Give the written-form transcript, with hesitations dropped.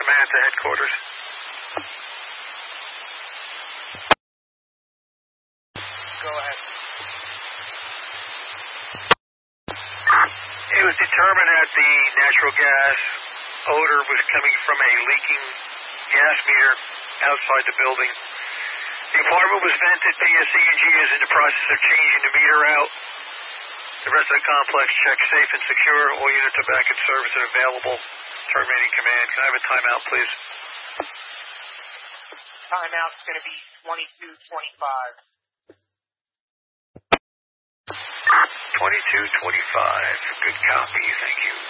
Samantha headquarters. Go ahead. It was determined that the natural gas odor was coming from a leaking gas meter outside the building. The apartment was vented. PSE&G is in the process of changing the meter out. The rest of the complex checked safe and secure. All units are back in service and available. Terminating command. Can I have a timeout, please? Timeout's going to be 22:25. 22:25. Good copy. Thank you.